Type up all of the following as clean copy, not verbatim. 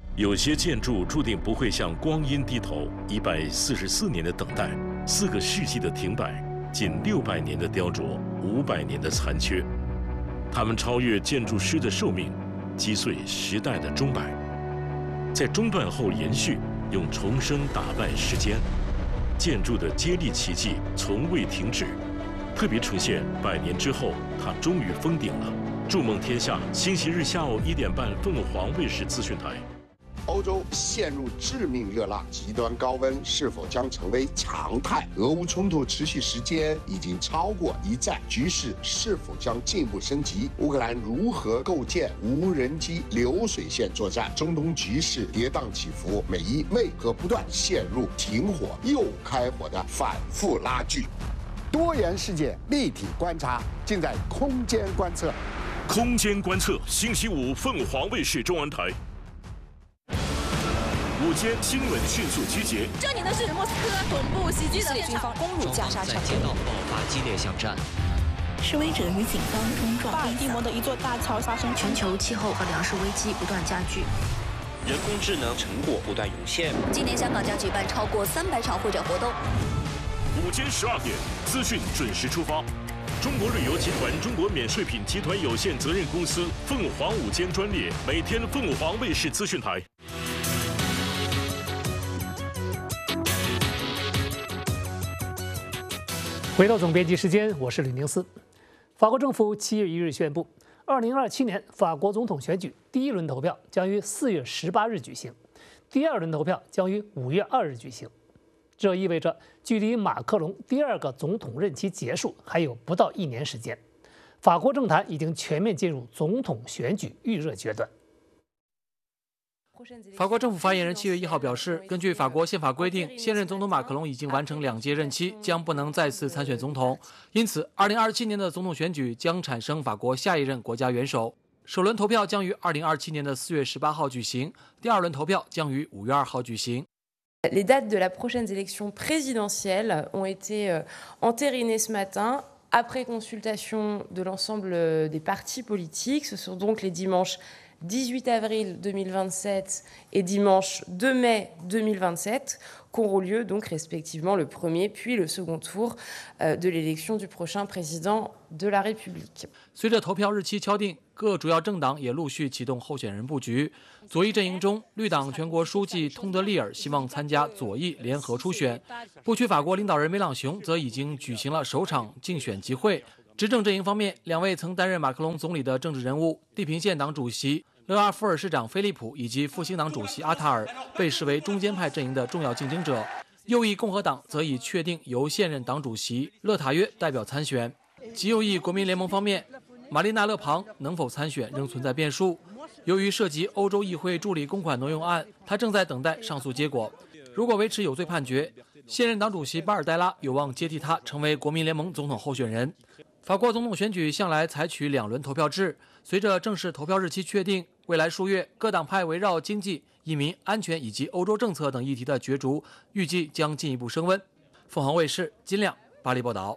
有些建筑注定不会向光阴低头，144年的等待，4个世纪的停摆，近600年的雕琢，500年的残缺，它们超越建筑师的寿命，击碎时代的钟摆，在中断后延续，用重生打败时间。建筑的接力奇迹从未停止，特别呈现100年之后，它终于封顶了。筑梦天下，星期日下午1点半，凤凰卫视资讯台。 欧洲陷入致命热浪，极端高温是否将成为常态？俄乌冲突持续时间已经超过1战，局势是否将进一步升级？乌克兰如何构建无人机流水线作战？中东局势跌宕起伏，美伊为何不断陷入停火又开火的反复拉锯？多元世界立体观察，尽在空间观测。 空间观测，星期五凤凰卫视中文台。午间新闻迅速集结。 这里呢是莫斯科恐怖袭击的军方攻入加沙城， 在街道爆发激烈巷战。 示威者与警方冲撞。 巴尔的摩的一座大桥发生全球气候和粮食危机不断加剧， 人工智能成果不断涌现。 今年香港将举办超过300场会展活动。 午间12点，资讯准时出发。中国旅游集团中国免税品集团有限责任公司凤凰午间专列，每天凤凰卫视资讯台。 回到总编辑时间，我是吕宁思。法国政府7月1日宣布，2027年法国总统选举第一轮投票将于4月18日举行，第二轮投票将于5月2日举行。这意味着距离马克龙第2个总统任期结束还有不到1年时间，法国政坛已经全面进入总统选举预热阶段。 法国政府发言人7月1号表示，根据法国宪法规定，现任总统马克龙已经完成2届任期，将不能再次参选总统。因此，2027年的总统选举将产生法国下一任国家元首。首轮投票将于2027年的4月18号举行，第二轮投票将于5月2号举行。 Les dates de la prochaine élection présidentielle ont été entérinées ce matin après consultation de l'ensemble des partis politiques. Ce sont donc les dimanches 18 avril 2027 et dimanche 2 mai 2027 qu'auront lieu donc respectivement le premier puis le second tour de l'élection du prochain président de la République. 随着投票日期敲定，各主要政党也陆续启动候选人布局。左翼阵营中，绿党全国书记通德利尔希望参加左翼联合初选，不屈法国领导人梅朗雄则已经举行了首场竞选集会。执政阵营方面，2位曾担任马克龙总理的政治人物，地平线党主席勒阿夫尔市长菲利普以及复兴党主席阿塔尔被视为中间派阵营的重要竞争者。右翼共和党则已确定由现任党主席勒塔约代表参选。极右翼国民联盟方面，玛丽娜·勒庞能否参选仍存在变数。由于涉及欧洲议会助理公款挪用案，他正在等待上诉结果。如果维持有罪判决，现任党主席巴尔代拉有望接替他成为国民联盟总统候选人。法国总统选举向来采取2轮投票制，随着正式投票日期确定，未来数月各党派围绕经济、移民、安全以及欧洲政策等议题的角逐，预计将进一步升温。凤凰卫视金亮巴黎报道。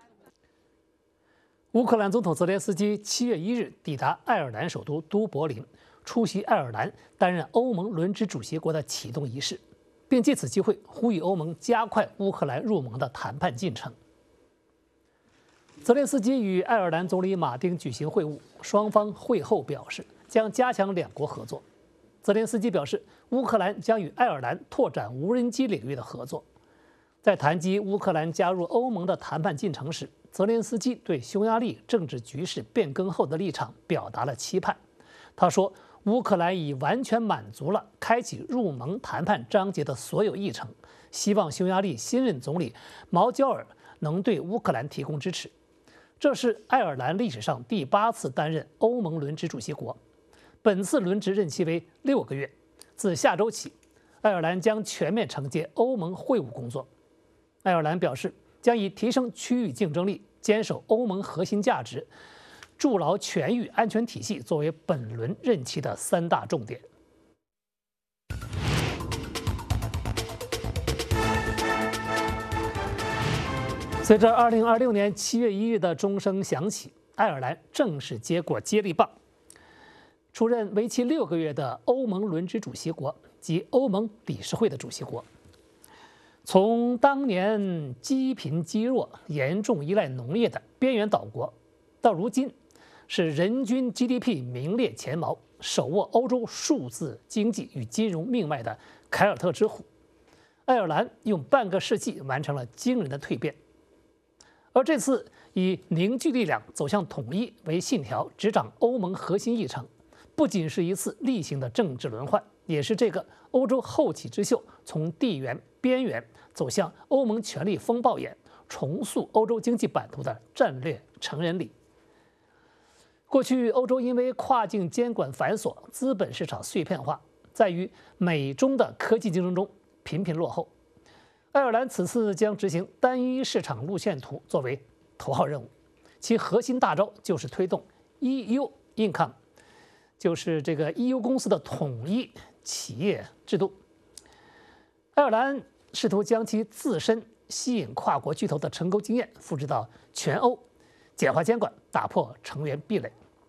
乌克兰总统泽连斯基7月1日抵达爱尔兰首都都柏林，出席爱尔兰担任欧盟轮值主席国的启动仪式，并借此机会呼吁欧盟加快乌克兰入盟的谈判进程。泽连斯基与爱尔兰总理马丁举行会晤，双方会后表示将加强2国合作。泽连斯基表示，乌克兰将与爱尔兰拓展无人机领域的合作。在谈及乌克兰加入欧盟的谈判进程时，泽连斯基对匈牙利政治局势变更后的立场表达了期盼。他说，乌克兰已完全满足了开启入盟谈判章节的所有议程，希望匈牙利新任总理毛焦尔能对乌克兰提供支持。这是爱尔兰历史上第8次担任欧盟轮值主席国，本次轮值任期为6个月。自下周起，爱尔兰将全面承接欧盟会务工作。爱尔兰表示，将以提升区域竞争力、坚守欧盟核心价值、筑牢全域安全体系作为本轮任期的3大重点。随着2026年7月1日的钟声响起，爱尔兰正式接过接力棒。 出任为期6个月的欧盟轮值主席国及欧盟理事会的主席国。从当年积贫积弱、严重依赖农业的边缘岛国，到如今是人均 GDP 名列前茅、手握欧洲数字经济与金融命脉的凯尔特之虎，爱尔兰用半个世纪完成了惊人的蜕变。而这次以凝聚力量走向统一为信条，执掌欧盟核心议程，不仅是一次例行的政治轮换，也是这个欧洲后起之秀从地缘边缘走向欧盟权力风暴眼，重塑欧洲经济版图的战略成人礼。过去欧洲因为跨境监管繁琐、资本市场碎片化，在于美中的科技竞争中频频落后。爱尔兰此次将执行单一市场路线图作为头号任务，其核心大招就是推动 EU Income， 就是这个 EU 公司的统一企业制度。爱尔兰试图将其自身吸引跨国巨头的成功经验复制到全欧，简化监管，打破成员壁垒。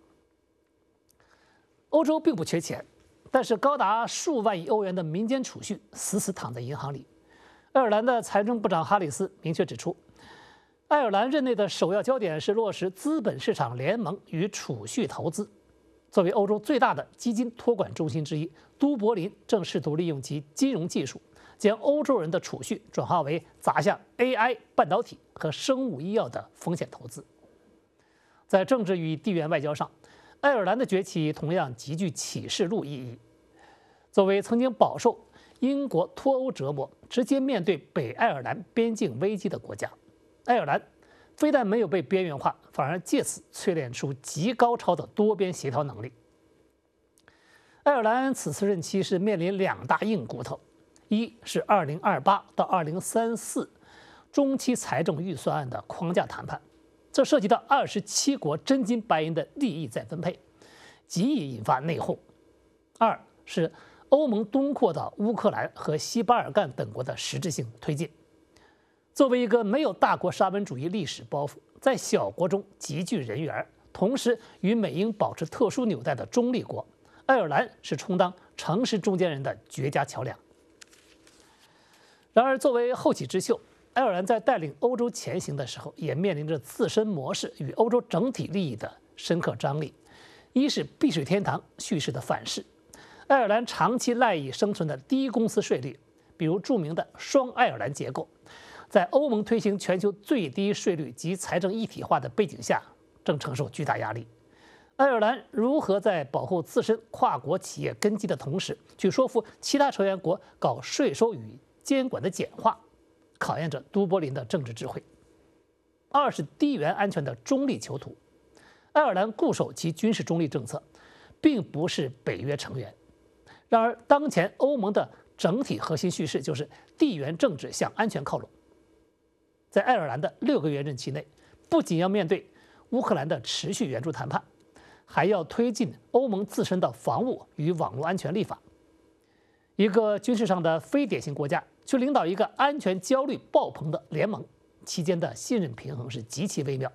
欧洲并不缺钱，但是高达数万亿欧元的民间储蓄死死躺在银行里。爱尔兰的财政部长哈里斯明确指出，爱尔兰任内的首要焦点是落实资本市场联盟与储蓄投资。作为欧洲最大的基金托管中心之一，都柏林正试图利用其金融技术，将欧洲人的储蓄转化为砸向 AI、半导体和生物医药的风险投资。在政治与地缘外交上，爱尔兰的崛起同样极具启示录意义。作为曾经饱受英国脱欧折磨、直接面对北爱尔兰边境危机的国家，爱尔兰非但没有被边缘化，反而借此淬炼出极高超的多边协调能力。爱尔兰此次任期是面临2大硬骨头，一是2028到2034中期财政预算案的框架谈判，这涉及到27国真金白银的利益再分配，极易引发内讧。二是欧盟东扩到乌克兰和西巴尔干等国的实质性推进。作为一个没有大国沙文主义历史包袱，在小国中极具人缘，同时与美英保持特殊纽带的中立国，爱尔兰是充当诚实中间人的绝佳桥梁。然而，作为后起之秀，爱尔兰在带领欧洲前行的时候，也面临着自身模式与欧洲整体利益的深刻张力。一是避税天堂叙事的反噬，爱尔兰长期赖以生存的低公司税率，比如著名的双爱尔兰结构，在欧盟推行全球最低税率及财政一体化的背景下，正承受巨大压力。爱尔兰如何在保护自身跨国企业根基的同时，去说服其他成员国搞税收与监管的简化，考验着都柏林的政治智慧。二是地缘安全的中立囚徒，爱尔兰固守其军事中立政策，并不是北约成员。然而，当前欧盟的整体核心叙事就是地缘政治向安全靠拢。在爱尔兰的6个月任期内，不仅要面对乌克兰的持续援助谈判，还要推进欧盟自身的防务与网络安全立法。一个军事上的非典型国家，去领导一个安全焦虑爆棚的联盟，期间的信任平衡是极其微妙。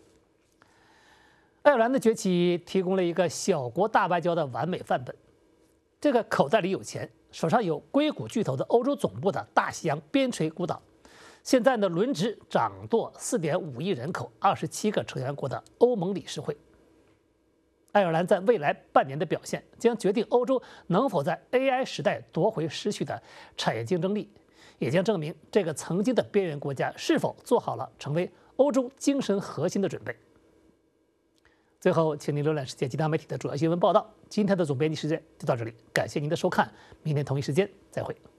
爱尔兰的崛起提供了一个小国大外交的完美范本。这个口袋里有钱，手上有硅谷巨头的欧洲总部的大西洋边陲孤岛，现在呢轮值掌舵4.5亿人口、27个成员国的欧盟理事会。爱尔兰在未来半年的表现，将决定欧洲能否在 AI 时代夺回失去的产业竞争力，也将证明这个曾经的边缘国家是否做好了成为欧洲精神核心的准备。最后，请您浏览世界其他媒体的主要新闻报道。今天的总编辑时间就到这里，感谢您的收看，明天同一时间再会。